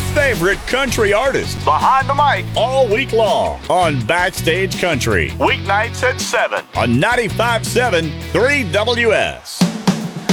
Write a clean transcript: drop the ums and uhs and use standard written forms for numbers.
favorite country artists Behind the mic, all week long on Backstage Country weeknights at 7. on 95.7 3WS.